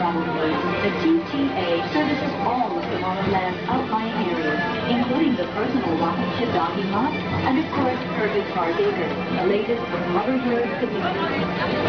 Roundabouts, the TTA services all of Tomorrowland's outlying areas, including the personal rocket ship docking lot and, of course, Kirby Park Acres, the latest of Hoverbird community.